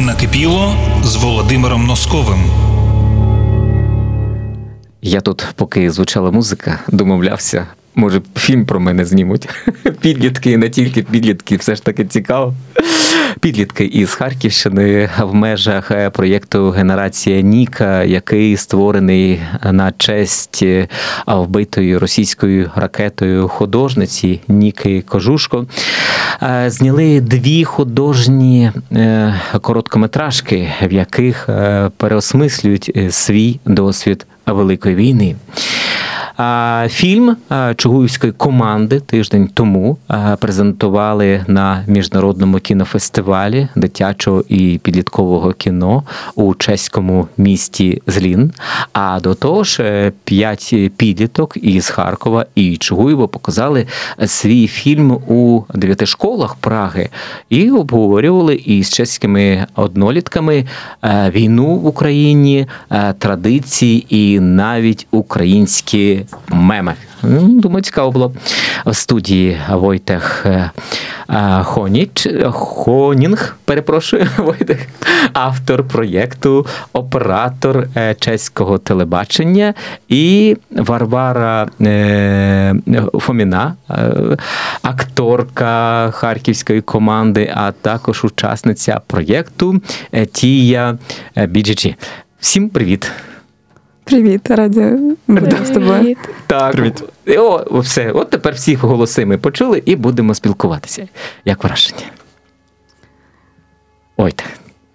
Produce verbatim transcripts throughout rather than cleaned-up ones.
Накипіло з Володимиром Носковим. Я тут, поки звучала музика, домовлявся, може фільм про мене знімуть. Підлітки, не тільки підлітки, все ж таки цікаво. Підлітки із Харківщини в межах проєкту «Генерація Ніка», який створений на честь вбитої російською ракетою художниці Ніки Кожушко. Зняли дві художні короткометражки, в яких переосмислюють свій досвід Великої війни. Фільм Чугуївської команди тиждень тому презентували на міжнародному кінофестивалі дитячого і підліткового кіно у чеському місті Злін. А до того ж, п'ять підліток із Харкова і Чугуєва показали свій фільм у дев'яти школах Праги і обговорювали із чеськими однолітками війну в Україні, традиції і навіть українські меми. Думаю, цікаво було. В студії Войтех Хоніч, Хонінг, перепрошую, Войтех, автор проєкту, оператор чеського телебачення, і Варвара Фоміна, акторка харківської команди, а також учасниця проєкту Тія Біджичі. Всім привіт! Привіт, раді бути з тобою. Так, привіт. О, все, от тепер всі голоси ми почули і будемо спілкуватися. Як враження? Ой, так.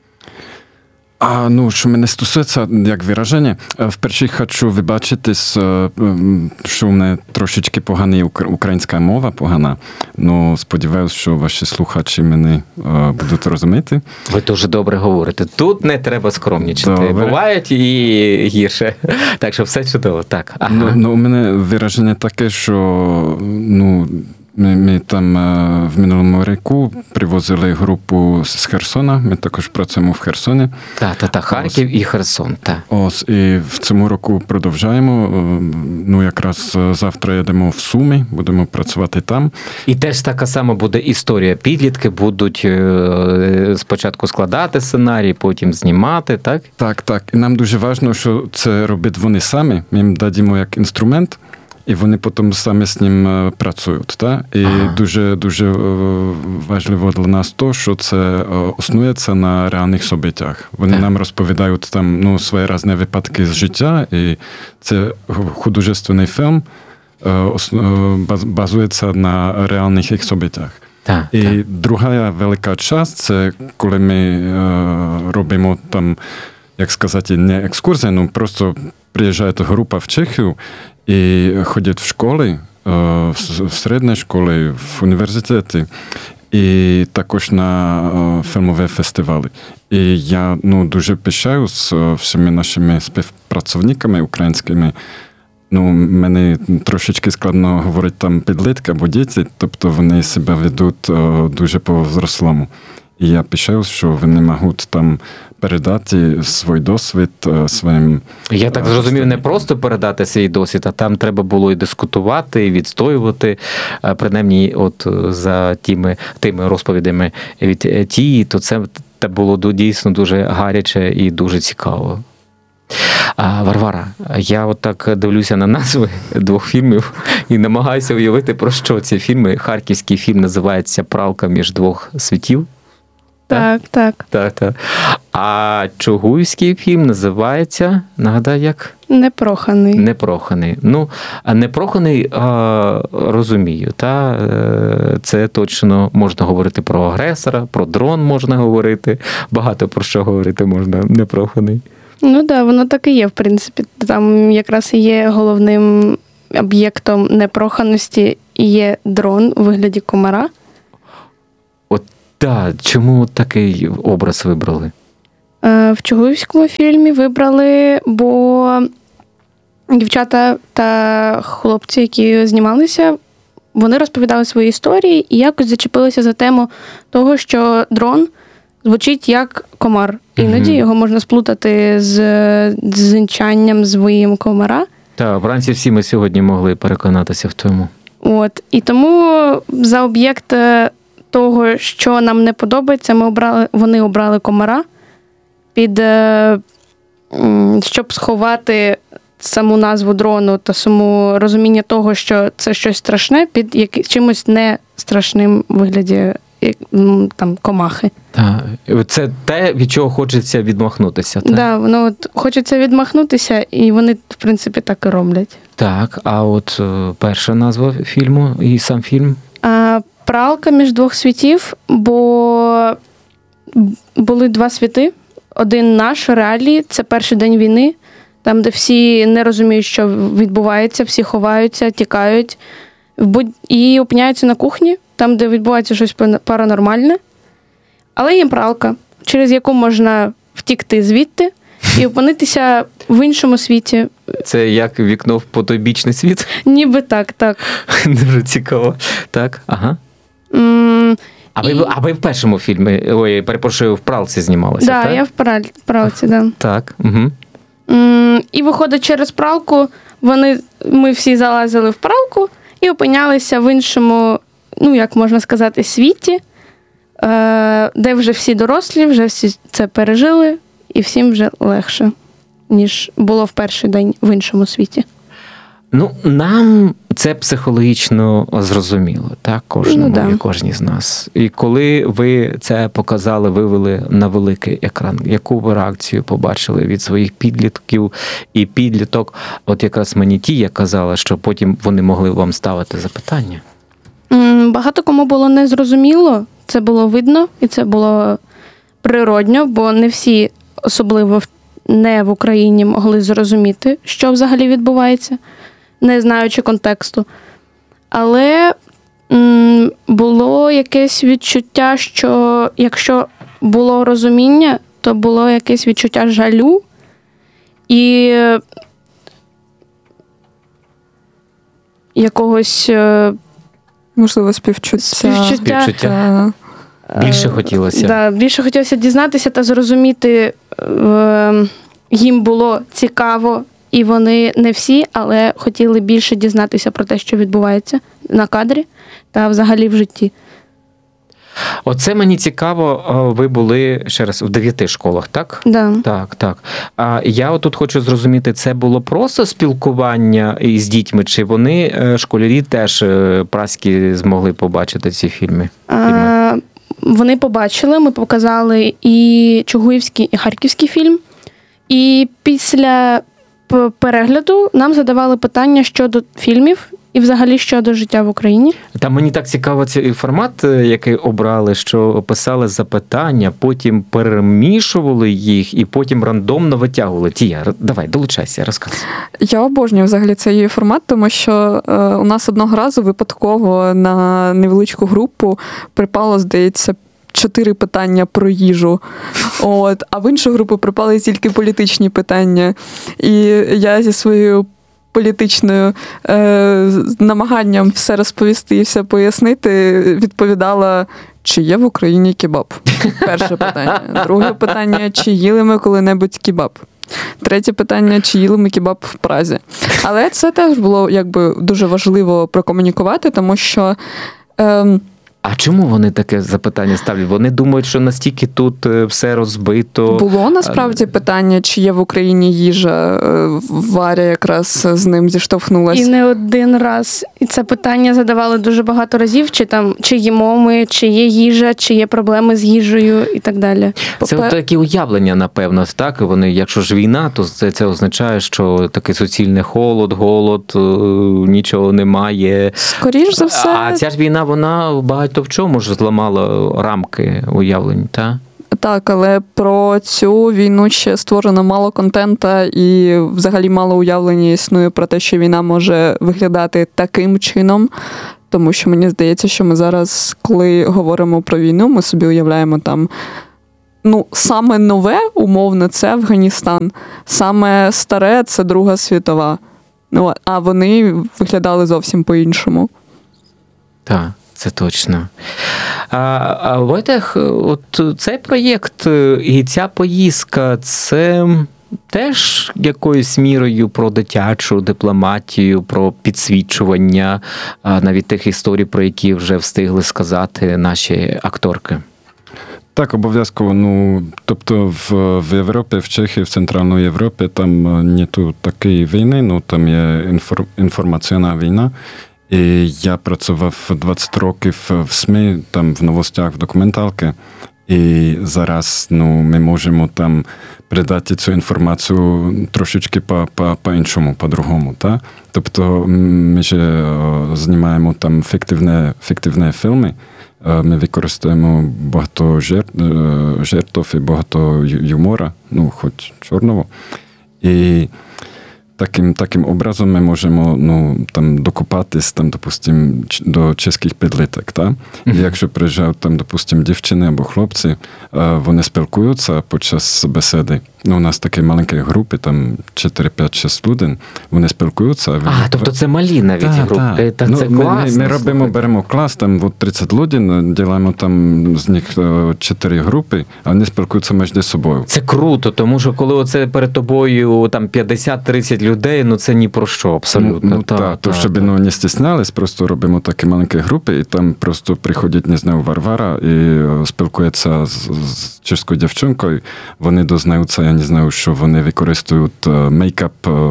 А, ну, що мене стосується, як вираження, вперше хочу вибачитись, що в мене трошечки погана українська мова, погана. Ну, сподіваюся, що ваші слухачі мене будуть розуміти. Ви дуже добре говорите. Тут не треба скромнічити. Добре. Бувають і гірше. Так що все чудово. Так. Ага. Ну, ну, у мене вираження таке, що, ну, Ми, ми там в минулому року привозили групу з Херсона, ми також працюємо в Херсоні. Так, та, та, Харків ось. І Херсон, так. Ось, і в цьому року продовжаємо. Ну, якраз завтра йдемо в Суми, будемо працювати там. І теж така сама буде історія. Підлітки будуть спочатку складати сценарій, потім знімати, так? Так, так. І нам дуже важливо, що це роблять вони самі. Ми їм дадімо як інструмент, і вони потім самі з ним працюють. Так? І ага. дуже, дуже важливо для нас то, що це основується на реальних событиях. Вони так. нам розповідають там, ну, свої різні випадки з життя, і це художественний фільм базується на реальних їх событиях. Так, і так. друга велика частина, це коли ми робимо там, як сказати, не екскурсію, ну просто приїжджає група в Чехію, і ходять в школи, в середній школі, в університеті, і також на фільмові фестивалі. І я, ну, дуже пишаю з всіма нашими співпрацівниками українськими. Ну, мені трошечки складно говорити там підлітки або діти, тобто вони себе ведуть дуже по-взрослому. І я пишаю, що вони можуть там передати свій досвід своїм... Я так зрозумів, не просто передати свій досвід, а там треба було і дискутувати, і відстоювати, принаймні от за тими, тими розповідями від Тії, то це було дійсно дуже гаряче і дуже цікаво. А, Варвара, я от так дивлюся на назви двох фільмів і намагаюся уявити, про що ці фільми. Харківський фільм називається «Пралка між двох світів». Так, так. Так, так. А Чугуївський фільм називається, нагадай, як? Непроханий. Непроханий. Ну, а непроханий, а, розумію, та, це точно можна говорити про агресора, про дрон можна говорити, багато про що говорити можна, непроханий. Ну так, да, воно так і є, в принципі. Там якраз і є головним об'єктом непроханості, і є дрон у вигляді комара. Так, чому такий образ вибрали? В Чугуївському фільмі вибрали, бо дівчата та хлопці, які знімалися, вони розповідали свої історії і якось зачепилися за тему того, що дрон звучить як комар. Іноді угу. його можна сплутати з дзинчанням з воєм комара. Так, вранці всі ми сьогодні могли переконатися в тому. От, і тому за об'єкт того, що нам не подобається, ми обрали, вони обрали комара, під, е, м, щоб сховати саму назву дрону та саму розуміння того, що це щось страшне, під які, чимось не страшним вигляді як, м, там, комахи. Так. Це те, від чого хочеться відмахнутися. Так, Да, воно от хочеться відмахнутися, і вони, в принципі, так і роблять. так, а от е, перша назва фільму і сам фільм? А, пралка між двох світів, бо були два світи. Один наш, реалії, це перший день війни, там, де всі не розуміють, що відбувається, всі ховаються, тікають, в будь- і опиняються на кухні, там, де відбувається щось паранормальне. Але є пралка, через яку можна втікти звідти і опинитися в іншому світі. Це як вікно в потойбічний світ? Ніби так, так. Дуже цікаво. Так, ага. М, А ви, І- а ви в першому фільмі, ой, перепрошую, в пралці знімалися, да, так? я в прал- пралці, да. Так, угу. М, І виходить, через пралку вони, ми всі залазили в пралку і опинялися в іншому, ну, як можна сказати, світі, е, де вже всі дорослі, вже всі це пережили, і всім вже легше, ніж було в перший день в іншому світі. Ну, нам це психологічно зрозуміло, так, кожному Ну, да. і кожній з нас. І коли ви це показали, вивели на великий екран, яку ви реакцію побачили від своїх підлітків і підліток? От якраз мені Тія казала, що потім вони могли вам ставити запитання. М, Багато кому було незрозуміло, це було видно, і це було природньо, бо не всі, особливо в- не в Україні, могли зрозуміти, що взагалі відбувається, не знаючи контексту. Але м, було якесь відчуття, що якщо було розуміння, то було якесь відчуття жалю і якогось е, Можливо, співчуття. співчуття. Співчуття. Е, Більше хотілося. Да, більше хотілося дізнатися та зрозуміти. Е, їм було цікаво, і вони не всі, але хотіли більше дізнатися про те, що відбувається на кадрі та взагалі в житті. Оце мені цікаво, ви були ще раз в дев'яти школах, так? Да. Так, так. А я отут хочу зрозуміти, це було просто спілкування із дітьми, чи вони, е, школярі, теж е, праські змогли побачити ці фільми? А, вони побачили, ми показали і Чугуївський, і Харківський фільм. І після п- перегляду нам задавали питання щодо фільмів і взагалі щодо життя в Україні. Там мені так цікаво цей формат, е, який обрали, що писали запитання, потім перемішували їх і потім рандомно витягували. Тія, р- давай, долучайся, розказуй. Я обожнюю взагалі цей формат, тому що е, у нас одного разу випадково на невеличку групу припало, здається, чотири питання про їжу. От, а в іншу групу припали тільки політичні питання. І я зі своєю політичною е, намаганням все розповісти і все пояснити, відповідала, чи є в Україні кебаб? Перше питання. Друге питання, чи їли ми коли-небудь кебаб? Третє питання, чи їли ми кебаб в Празі? Але це теж було якби дуже важливо прокомунікувати, тому що ем, А чому вони таке запитання ставлять? Вони думають, що настільки тут е, все розбито. було насправді питання, чи є в Україні їжа. Е, Варя якраз з ним зіштовхнулася. І не один раз. І це питання задавали дуже багато разів, чи там чи їмо ми, чи є їжа, чи є проблеми з їжею і так далі. Це Попе- от такі уявлення, напевно, так? Вони, якщо ж війна, то це, це означає, що такий суцільний холод, голод, е, нічого немає. Скоріш за все, А ця ж війна, вона багато в чому ж зламала рамки уявлень, так? так, але про цю війну ще створено мало контента і взагалі мало уявлення існує про те, що війна може виглядати таким чином. Тому що мені здається, що ми зараз, коли говоримо про війну, ми собі уявляємо там, ну, саме нове, умовно, це Афганістан, саме старе – це Друга світова. Ну, а вони виглядали зовсім по-іншому. Так, це точно. А, а Войтех, от цей проєкт і ця поїздка, це теж якоюсь мірою про дитячу дипломатію, про підсвічування а, навіть тих історій, про які вже встигли сказати наші акторки. Так, обов'язково. Ну, тобто в, в Європі, в Чехії, в Центральній Європі там нету такої війни, ну там є інфор, інформаційна війна. І я працював двадцять років в СМІ, там в новостях, в документалки. І зараз ну, ми можемо там передати цю інформацію трошечки по, по, по-іншому, по-другому. Та? Тобто ми ж знімаємо там фіктивні, фіктивні фільми, ми використовуємо багато жертв і багато юмора, ну, хоч чорного. І таким, таким образом ми можемо ну, там, докопатись, там, допустим, до чеських підліток. Та? Mm-hmm. І якщо приїжджають, там, допустим, дівчини або хлопці, вони спілкуються під час бесіди. Ну, у нас такі маленькі групи, там чотири п'ять шість людей, вони спілкуються. А, вони... тобто це малі навіть так, групи. Так. Так, ну, це ми, класно. Ми, ми робимо, беремо клас, там от тридцять людей, ділимо там з них чотири групи, а вони спілкуються між собою. Це круто, тому що коли оце перед тобою там п'ятдесят-тридцять людей, ну це ні про що абсолютно. Ну, ну та, так, та, то щоб та. ну, не стіснялись, просто робимо такі маленькі групи, і там просто приходить, не знаю, Варвара і спілкується з, з чеською дівчинкою, вони дознаються, я не знаю, що вони використовують мейкап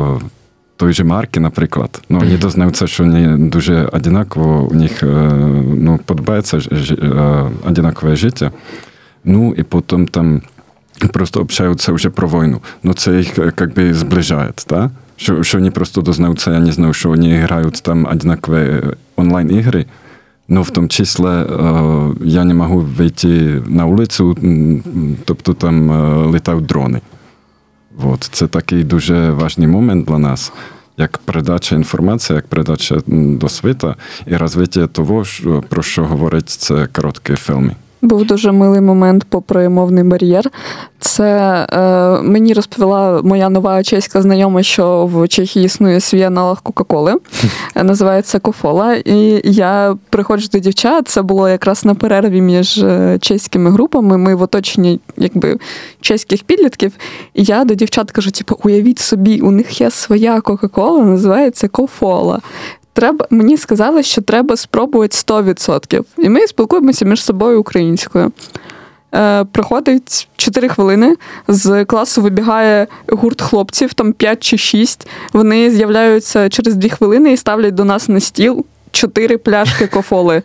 той же марки, наприклад. Ну, вони дознаються, що вони дуже однаково, у них ну, подобається однакове життя. Ну, і потім там просто общаються вже про війну. Ну, це їх, як би, зближає, так? Що, що вони просто дознаються, я не знаю, що вони грають там однакові онлайн-ігри, ну, в тому числі я не можу вийти на вулицю, тобто там літають дрони. От. Це такий дуже важливий момент для нас, як передача інформації, як передача до світу і розвиття того, про що говорять це короткі фільми. Був дуже милий момент попри мовний бар'єр. Це е, мені розповіла моя нова чеська знайома, що в Чехії існує свій аналог Кока-Коли. Називається Кофола. І я приходжу до дівчат, це було якраз на перерві між чеськими групами. Ми в оточенні якби чеських підлітків. І я до дівчат кажу, типу, уявіть собі, у них є своя Кока-Кола, називається Кофола. Треба, мені сказали, що треба спробувати сто відсотків. І ми спілкуємося між собою українською. Е, проходить чотири хвилини, з класу вибігає гурт хлопців, там п'ять чи шість. Вони з'являються через дві хвилини і ставлять до нас на стіл чотири пляшки кофоли.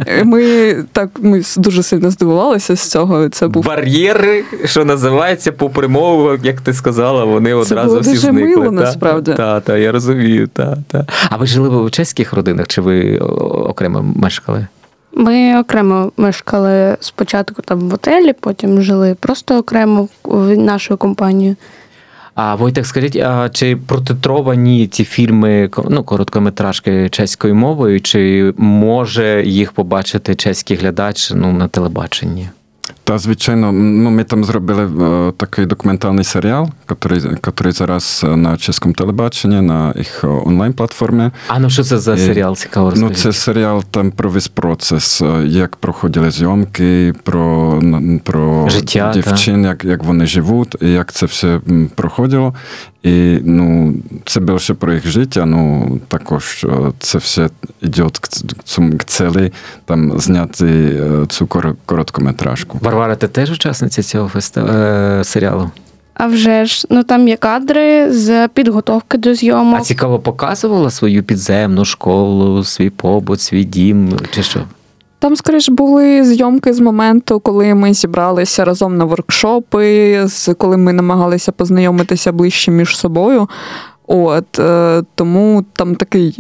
Ми так ми дуже сильно здивувалися з цього. Це був бар'єри, що називається, попри мову, як ти сказала, вони одразу було всі дуже зникли. мило, та, насправді. Так, та, я розумію. Та, та. А ви жили в чеських родинах, чи ви окремо мешкали? Ми окремо мешкали спочатку там в готелі, потім жили просто окремо в нашу компанію. А Войтех, скажіть, а чи протитровані ці фільми, ну, короткометражки чеською мовою, чи може їх побачити чеський глядач, ну, на телебаченні? Та, звичайно, ну, ми там зробили е, такий документальний серіал, який, який зараз на чеському телебаченні, на їх онлайн-платформі. А ну що це за серіал, цікаво розповідати? Ну, це серіал там про весь процес, як проходили зйомки, про, про життя, дівчин, як, як вони живуть, і як це все проходило. І, ну, це більше про їх життя, ну, також це все йде к, к цілі, там, зняти цю короткометражку. Варвара, ти теж учасниця цього фестивалю, е, серіалу? А вже ж, ну там є кадри з підготовки до зйомок. А цікаво, показувала свою підземну школу, свій побут, свій дім, чи що? Там, скоріш, були зйомки з моменту, коли ми зібралися разом на воркшопи, коли ми намагалися познайомитися ближче між собою. От, тому там такий,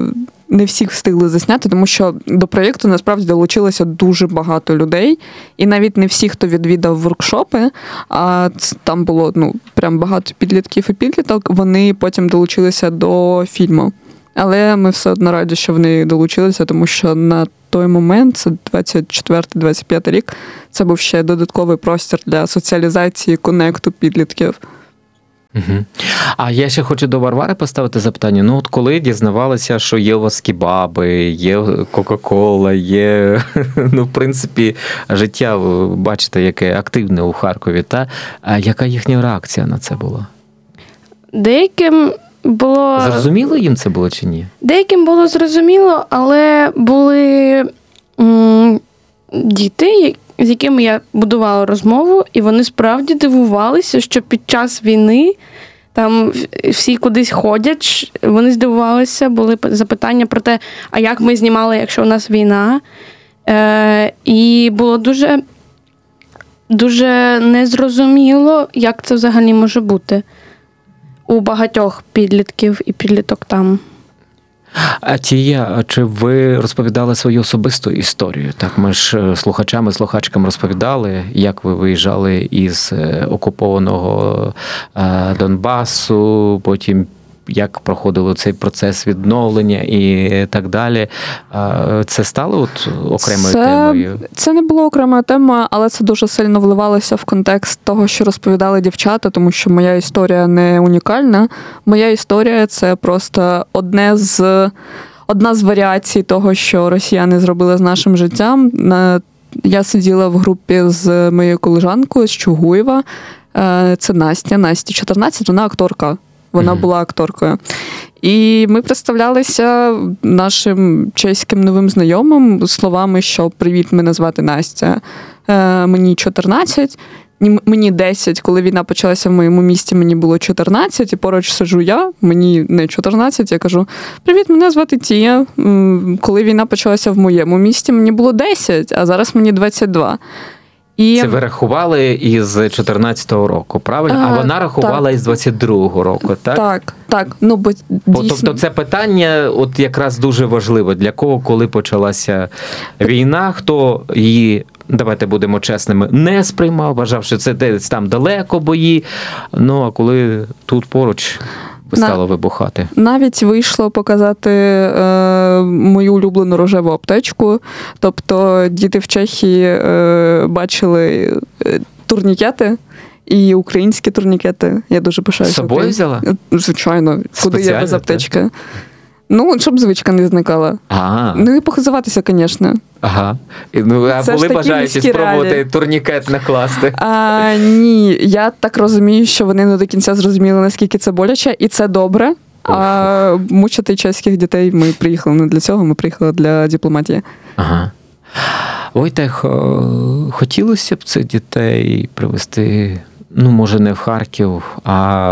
не всіх встигли засняти, тому що до проєкту насправді долучилося дуже багато людей. І навіть не всі, хто відвідав воркшопи, а там було ну, прям багато підлітків і підліток, вони потім долучилися до фільму. Але ми все одно раді, що вони долучилися, тому що на той момент, це двадцять четвертий - двадцять п'ятий рік, це був ще додатковий простір для соціалізації, конекту підлітків. Угу. А я ще хочу до Варвари поставити запитання. Ну, от коли дізнавалися, що є у вас кебаби, є Кока-Кола, є, ну, в принципі, життя, бачите, яке активне у Харкові, та? А яка їхня реакція на це була? Деяким було... Зрозуміло їм це було чи ні? Деяким було зрозуміло, але були м- діти, з якими я будувала розмову, і вони справді дивувалися, що під час війни там всі кудись ходять, вони здивувалися, були запитання про те, а як ми знімали, якщо у нас війна. Е, і було дуже, дуже незрозуміло, як це взагалі може бути у багатьох підлітків і підліток там. А Тія, чи ви розповідали свою особисту історію? Так, ми ж слухачам і слухачкам розповідали, як ви виїжджали із окупованого Донбасу, потім як проходило цей процес відновлення і так далі. Це стало от окремою це, темою? Це не було окремою темою, але це дуже сильно вливалося в контекст того, що розповідали дівчата, тому що моя історія не унікальна. Моя історія – це просто одне з, одна з варіацій того, що росіяни зробили з нашим життям. Я сиділа в групі з моєю колежанкою з Чугуєва. Це Настя. Насті чотирнадцять, вона акторка. Вона mm-hmm. була акторкою. І ми представлялися нашим чеським новим знайомим словами, що «Привіт, мене звати Настя, е, мені чотирнадцять, мені десять, коли війна почалася в моєму місті, мені було чотирнадцять, і поруч сиджу я, мені не чотирнадцять, я кажу «Привіт, мене звати Тія, коли війна почалася в моєму місті, мені було десять, а зараз мені двадцять два». І... Це ви рахували із чотирнадцятого року, правильно? А, а вона рахувала так. із двадцять другого року, так? Так, так. Ну, бо дійсно... Тобто це питання от якраз дуже важливо. Для кого, коли почалася війна, хто її, давайте будемо чесними, не сприймав, вважав, що це десь там далеко бої, ну а коли тут поруч... стало вибухати. Навіть вийшло показати е, мою улюблену рожеву аптечку. Тобто діти в Чехії е, бачили турнікети і українські турнікети. Я дуже пишаюся. З собою взяла? Звичайно. Куди я без аптечки? Так? Ну, щоб звичка не зникала. Ага. Ну і похизуватися, звісно. Ага. Ну, а це були бажаючі спробувати реалії. Турнікет накласти? А, ні, я так розумію, що вони не до кінця зрозуміли, наскільки це боляче, і це добре. А мучити чеських дітей ми приїхали не для цього, ми приїхали для дипломатії. Ага. Войтех, хотілося б цих дітей привезти, ну, може, не в Харків, а,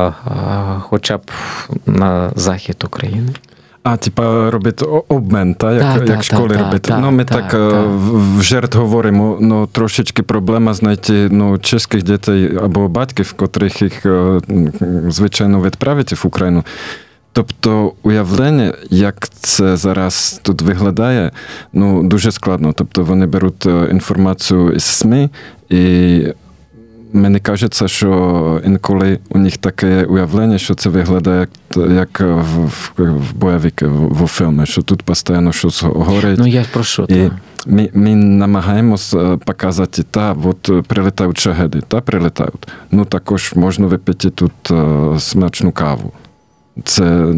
а хоча б на захід України? А, типа, робити обмен, та? Як, та, як та, школи та, робити. Та, ну, ми та, так та. в жарт говоримо, ну, трошечки проблема знайти, ну, чеських дітей або батьків, котрих їх, звичайно, відправити в Україну. Тобто, уявлення, як це зараз тут виглядає, ну, дуже складно. Тобто, вони беруть інформацію із СМІ, і мені кажеться, що інколи у них таке уявлення, що це виглядає як в, в, в бойовики, в, в фільмі, що тут постійно щось горить. Ну, я прошу, і ми, ми намагаємось показати, та, от прилітають шахеди, та, прилітають. Ну, також можна випити тут смачну каву. Це,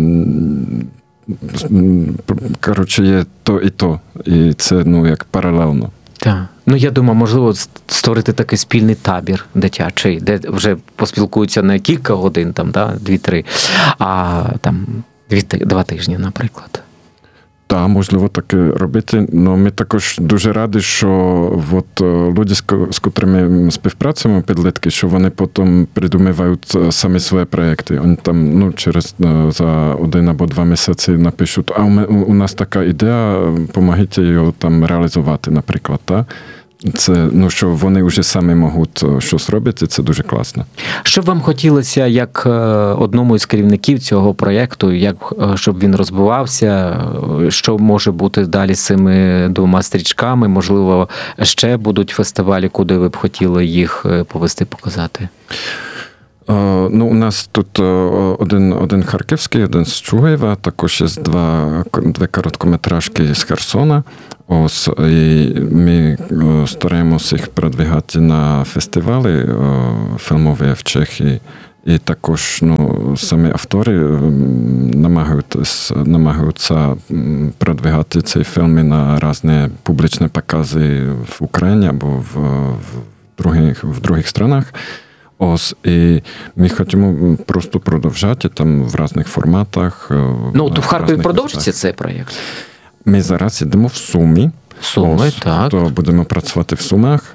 коротше, є то і то. І це, ну, як паралельно. Так. Ну, я думаю, можливо, створити такий спільний табір дитячий, де вже поспілкуються не кілька годин, там, да, дві-три, а там дві, два тижні, наприклад. Так, можливо, таке робити. Ну, ми також дуже раді, що от, люди, з котрими співпрацюємо, підлітки, що вони потім придумують самі свої проєкти. Вони там, ну, через за один або два місяці напишуть, а у нас така ідея, помогіть її там реалізувати, наприклад. Так? Це, ну, що вони вже самі можуть щось робити, це дуже класно. Що б вам хотілося, як одному із керівників цього проєкту, як, щоб він розвивався, що може бути далі з цими двома стрічками? Можливо, ще будуть фестивалі, куди ви б хотіли їх повести, показати? Uh, ну, у нас тут uh, один, один харківський, один з Чугуєва, також є два, дві короткометражки з Херсона. Ось, і ми uh, стараємося їх продвигати на фестивалі uh, фільмові в Чехії. І також, ну, самі автори намагаються, намагаються продвигати ці фільми на різні публічні покази в Україні або в, в, других, в других странах. Ось, і ми хочемо просто продовжати там в різних форматах. Ну, то в Харкові продовжиться цей проєкт? Ми зараз йдемо в Сумі. Суми, Ось, так. То будемо працювати в Сумах.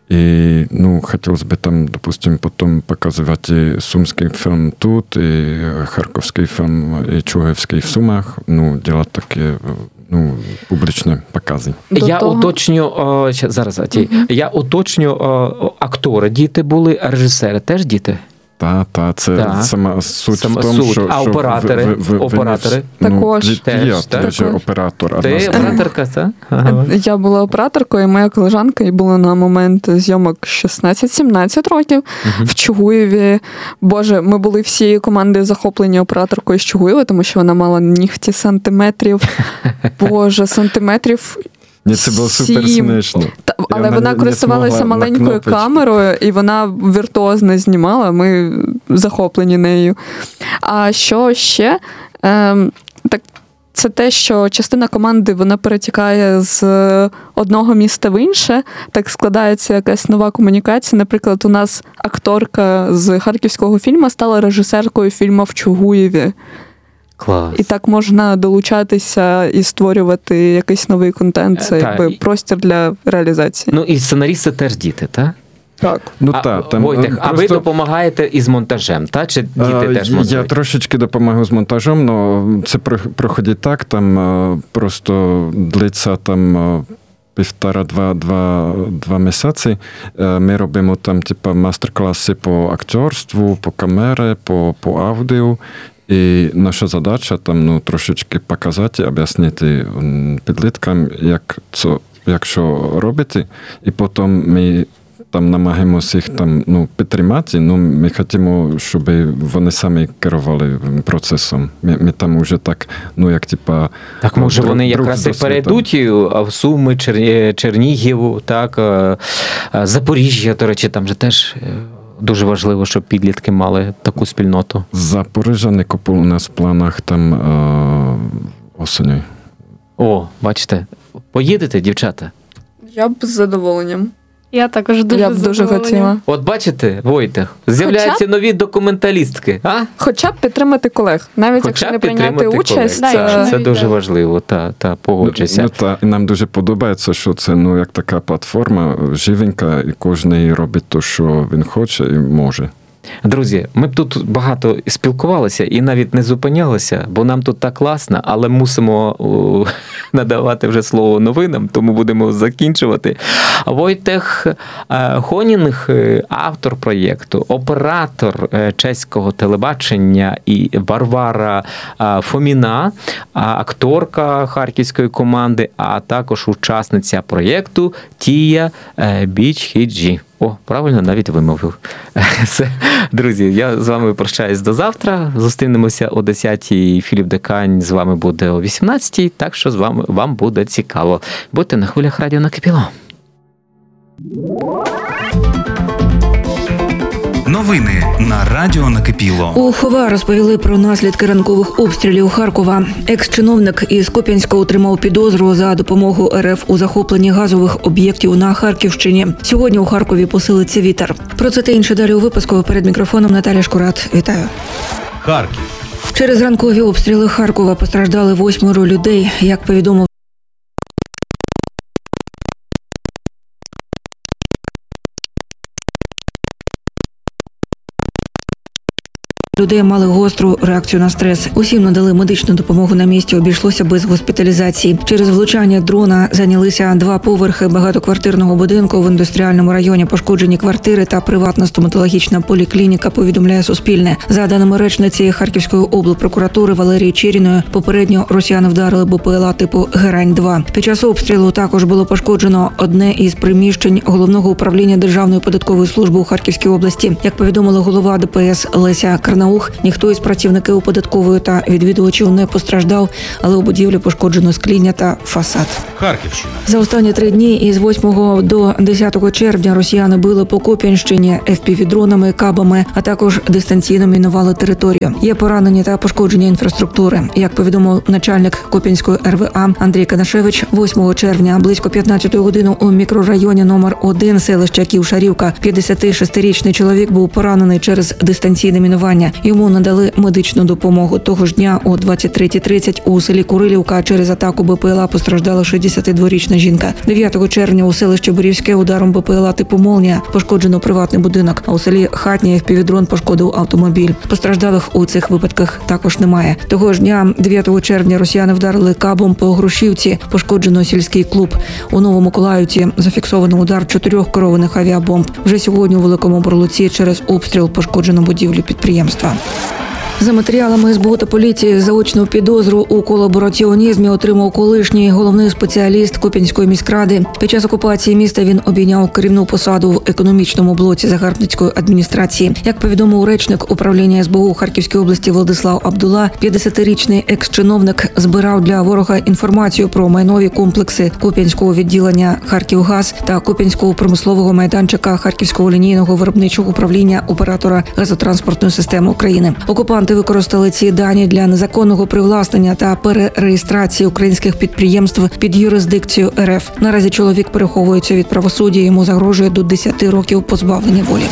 И, ну, хотелось бы там, допустим, потом показывать и сумский фильм тут, и харьковский фильм, и чугівський в Сумах, ну, делать такие, ну, публічні покази. До Я того- уточню, о, ща- зараз, Атій, я уточню, о, актори діти були, а режисери теж діти? Та, та, це Та. сама суть Сама в тому, суть. що... А що оператори? ви- ви- ви- Оператори? ну, Також. я- Теж, Я так? теж Також. Ти оператор. однозначно. операторка, так? Ага. Я була операторкою, і моя колежанка, їй було на момент зйомок шістнадцять-сімнадцять років в Чугуєві. Боже, ми були всією командою захоплені операторкою з Чугуєва, тому що вона мала нігті сантиметрів. Боже, сантиметрів. Ні, це було супер Сім. смішно. Та, І але вона вона не користувалася змогла на маленькою кнопочку. камерою, і вона віртуозно знімала. Ми захоплені нею. А що ще? Ем, так це те, що частина команди вона перетікає з одного міста в інше, так складається якась нова комунікація. Наприклад, у нас акторка з харківського фільму стала режисеркою фільму в Чугуєві. Клас. І так можна долучатися і створювати якийсь новий контент. Це Е, та, якби і- простір для реалізації. Ну і сценарісти теж діти, так? Так. Ну, а, та, там, Войтех, е, а ви просто- допомагаєте із монтажем, так? Чи діти Е, теж Я монтують? трошечки допомагаю з монтажем, але це про- проходить так, там е, просто длиться там е, півтора-два два, два місяці. Е, Ми робимо там типа мастер-класи по акторству, по камері, по, по аудіо. І наша задача там ну, трошечки показати, об'яснити м, підліткам, як це, як що робити, і потім ми там намагаємося їх там ну, підтримати, ну ми хочемо, щоб вони самі керували процесом. Ми, ми там вже так, ну як типа. Так, може, друг- вони друг якраз з і досвідом. перейдуть і, а в Суми, Чер... Чернігів, так, е, е, Запоріжжя, до речі, там же теж е, дуже важливо, щоб підлітки мали таку спільноту. Запоріжжя не купив у нас в планах там е, осенью. О, бачите, поїдете, дівчата? Я б з задоволенням. Я також дуже Я б дуже задоволена. хотіла. От бачите, Войтех, з'являються нові документалістки, а? Хоча б підтримати колег, навіть Хоча якщо б не прийняти підтримати участь. колег. Да, це- якщо Це навіть, дуже да. важливо, та, та, погоджуся. Ну, та, і нам дуже подобається, що це ну, як така платформа живенька, і кожен робить те, що він хоче і може. Друзі, ми б тут багато спілкувалися і навіть не зупинялися, бо нам тут так класно, але мусимо о, надавати вже слово новинам, тому будемо закінчувати. Войтех е, Хонінг, е, автор проєкту, оператор е, чеського телебачення, і Варвара е, Фоміна, а, акторка харківської команди, а також учасниця проєкту Тія е, Біч-Хіджі. О, правильно, навіть вимовив. Все. Друзі, я з вами прощаюсь до завтра. Зустрінемося о десятій. Філіп Декань з вами буде о вісімнадцятій, так що з вами вам буде цікаво. Будьте на хвилях радіо накипіло. Новини на Радіо Накипіло. У ХОВА розповіли про наслідки ранкових обстрілів Харкова. Екс-чиновник із Куп'янська отримав підозру за допомогу РФ у захопленні газових об'єктів на Харківщині. Сьогодні у Харкові посилиться вітер. Про це та інше далі у випуску. Перед мікрофоном Наталя Шкурат. Вітаю. Харків. Через ранкові обстріли Харкова постраждали восьмеро людей. Як повідомив людей мали гостру реакцію на стрес. Усім надали медичну допомогу на місці, обійшлося без госпіталізації. Через влучання дрона зайнялися два поверхи багатоквартирного будинку в індустріальному районі, пошкоджені квартири та приватна стоматологічна поліклініка, повідомляє Суспільне. За даними речниці Харківської облпрокуратури Валерії Чіріної, попередньо росіяни вдарили БПЛА типу Герань два. Під час обстрілу також було пошкоджено одне із приміщень Головного управління Державної податкової служби у Харківській області. Як повідомила голова ДПС Леся Карнаух, ніхто із працівників податкової та відвідувачів не постраждав, але у будівлі пошкоджено скління та фасад. Харківщина. За останні три дні із восьмого до десятого червня росіяни били по Куп'янщині еф пі ві-дронами, кабами, а також дистанційно мінували територію. Є поранені та пошкодження інфраструктури. Як повідомив начальник Куп'янської ер ве а Андрій Канашевич, восьмого червня близько п'ятнадцятої години у мікрорайоні номер один селища Ківшарівка п'ятдесятишестирічний чоловік був поранений через дистанційне мінування. Йому надали медичну допомогу. Того ж дня о двадцять третя тридцять у селі Курилівка через атаку БПЛА постраждала шістдесятидворічна жінка. дев'ятого червня у селищі Борівське ударом БПЛА типу «Молнія» пошкоджено приватний будинок, а у селі Хатня ефпівідрон пошкодив автомобіль. Постраждалих у цих випадках також немає. Того ж дня, дев'ятого червня, росіяни вдарили кабом по Грушівці, пошкоджено сільський клуб. У Новомиколаївці зафіксовано удар чотирьох керованих авіабомб. Вже сьогодні у Великому Бурлуці через обстріл пошкоджено будівлю підприємства. За матеріалами ес бе у та поліції заочну підозру у колабораціонізмі отримав колишній головний спеціаліст Куп'янської міськради. Під час окупації міста він обійняв керівну посаду в економічному блоці загарбницької адміністрації. Як повідомив речник управління ес бе у Харківській області Владислав Абдула, п'ятдесятирічний екс-чиновник збирав для ворога інформацію про майнові комплекси Куп'янського відділення «Харківгаз» та Куп'янського промислового майданчика Харківського лінійного виробничого управління оператора газотранспортної системи України. Окупанти використали ці дані для незаконного привласнення та перереєстрації українських підприємств під юрисдикцію ер еф. Наразі чоловік переховується від правосуддя, йому загрожує до десяти років позбавлення волі.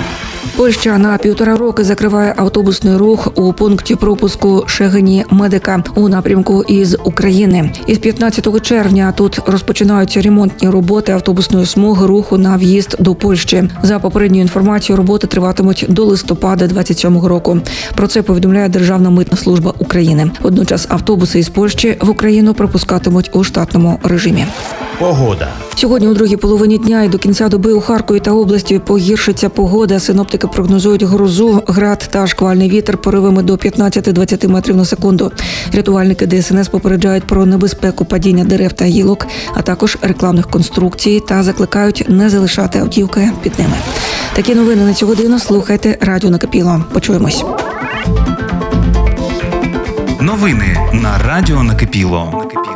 Польща на півтора роки закриває автобусний рух у пункті пропуску Шегині-Медика у напрямку із України. Із п'ятнадцятого червня тут розпочинаються ремонтні роботи автобусної смуги руху на в'їзд до Польщі. За попередньою інформацією, роботи триватимуть до листопада двадцять сьомого року. Про це повідомляє Державна митна служба України. Водночас автобуси із Польщі в Україну пропускатимуть у штатному режимі. Погода. Сьогодні у другій половині дня і до кінця доби у Харкові та області погіршиться погода. Синоптики прогнозують грозу, град та шквальний вітер поривами до п'ятнадцять-двадцять метрів на секунду. Рятувальники де ес ен ес попереджають про небезпеку падіння дерев та гілок, а також рекламних конструкцій та закликають не залишати автівки під ними. Такі новини на цю годину слухайте Радіо Накипіло. Почуємось. Новини на Радіо Накипіло.